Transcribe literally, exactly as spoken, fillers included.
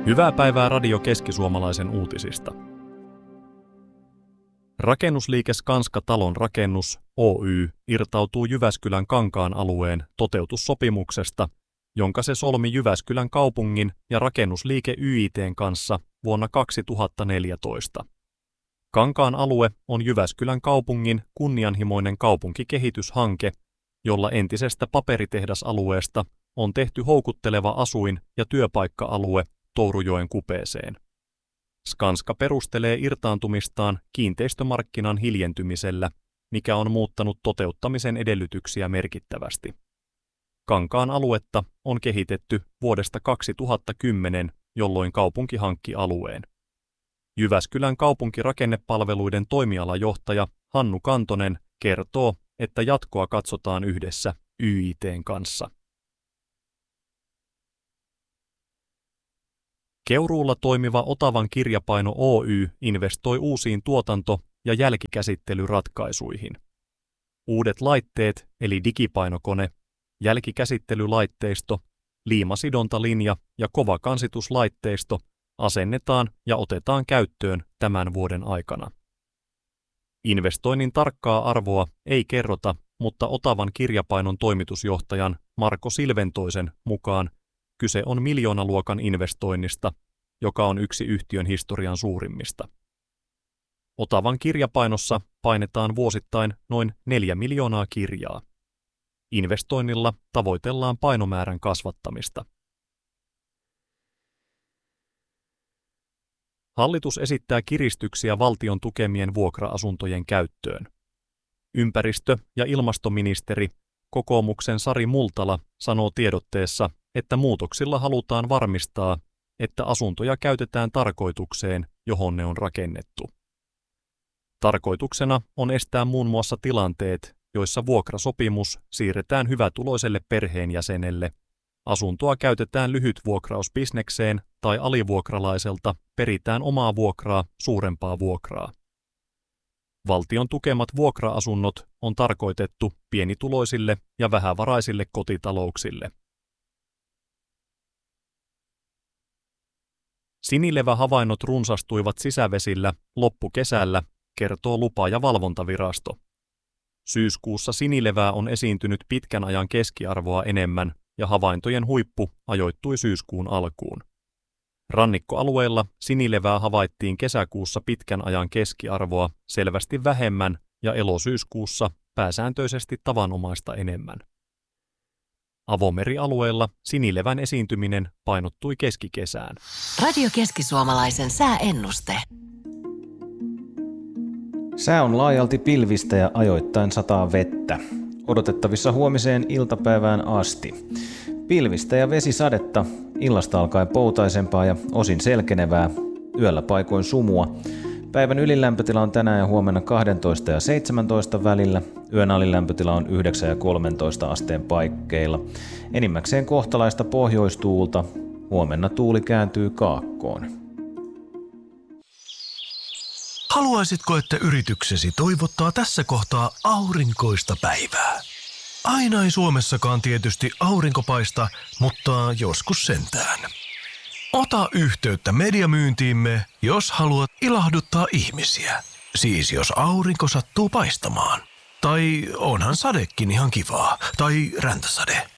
Hyvää päivää Radio Keski-Suomalaisen uutisista. Rakennusliike Skanska Talon rakennus Oy irtautuu Jyväskylän Kankaan alueen toteutussopimuksesta, jonka se solmi Jyväskylän kaupungin ja rakennusliike Y I T:n kanssa vuonna kaksituhattaneljätoista. Kankaan alue on Jyväskylän kaupungin kunnianhimoinen kaupunkikehityshanke, jolla entisestä paperitehdasalueesta on tehty houkutteleva asuin- ja työpaikka-alue Tourujoen kupeeseen. Skanska perustelee irtaantumistaan kiinteistömarkkinan hiljentymisellä, mikä on muuttanut toteuttamisen edellytyksiä merkittävästi. Kankaan aluetta on kehitetty vuodesta kaksituhattakymmenen, jolloin kaupunki hankki alueen. Jyväskylän kaupunkirakennepalveluiden toimialajohtaja Hannu Kantonen kertoo, että jatkoa katsotaan yhdessä Y I T:n kanssa. Keuruulla toimiva Otavan kirjapaino Oy investoi uusiin tuotanto- ja jälkikäsittelyratkaisuihin. Uudet laitteet eli digipainokone, jälkikäsittelylaitteisto, liimasidontalinja ja kovakansituslaitteisto asennetaan ja otetaan käyttöön tämän vuoden aikana. Investoinnin tarkkaa arvoa ei kerrota, mutta Otavan kirjapainon toimitusjohtajan Marko Silventoisen mukaan kyse on miljoonaluokan investoinnista, joka on yksi yhtiön historian suurimmista. Otavan kirjapainossa painetaan vuosittain noin neljä miljoonaa kirjaa. Investoinnilla tavoitellaan painomäärän kasvattamista. Hallitus esittää kiristyksiä valtion tukemien vuokra-asuntojen käyttöön. Ympäristö- ja ilmastoministeri, kokoomuksen Sari Multala, sanoo tiedotteessa, että muutoksilla halutaan varmistaa, että asuntoja käytetään tarkoitukseen, johon ne on rakennettu. Tarkoituksena on estää muun muassa tilanteet, joissa vuokrasopimus siirretään hyvätuloiselle perheenjäsenelle, asuntoa käytetään lyhytvuokrausbisnekseen tai alivuokralaiselta peritään omaa vuokraa suurempaa vuokraa. Valtion tukemat vuokra-asunnot on tarkoitettu pienituloisille ja vähävaraisille kotitalouksille. Sinilevähavainnot runsastuivat sisävesillä loppukesällä, kertoo lupa- ja valvontavirasto. Syyskuussa sinilevää on esiintynyt pitkän ajan keskiarvoa enemmän ja havaintojen huippu ajoittui syyskuun alkuun. Rannikkoalueilla sinilevää havaittiin kesäkuussa pitkän ajan keskiarvoa selvästi vähemmän ja elosyyskuussa pääsääntöisesti tavanomaista enemmän. Avomerialueella sinilevän esiintyminen painottui keskikesään. Radio Keski-Suomalaisen sääennuste. Sää on laajalti pilvistä ja ajoittain sataa vettä. Odotettavissa huomiseen iltapäivään asti. Pilvistä ja vesisadetta, illasta alkaen poutaisempaa ja osin selkenevää, yöllä paikoin sumua. Päivän ylilämpötila on tänään ja huomenna kaksitoista ja seitsemäntoista välillä. Yön alilämpötila on yhdeksän ja kolmetoista asteen paikkeilla. Enimmäkseen kohtalaista pohjoistuulta. Huomenna tuuli kääntyy kaakkoon. Haluaisitko, että yrityksesi toivottaa tässä kohtaa aurinkoista päivää? Aina ei Suomessakaan tietysti aurinko paista, mutta joskus sentään. Ota yhteyttä mediamyyntiimme, jos haluat ilahduttaa ihmisiä. Siis jos aurinko sattuu paistamaan. Tai onhan sadekin ihan kivaa. Tai räntäsade.